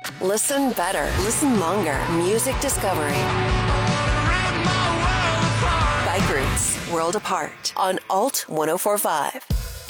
Listen better. Listen longer. Music discovery. Bike Roots, World Apart on Alt 1045.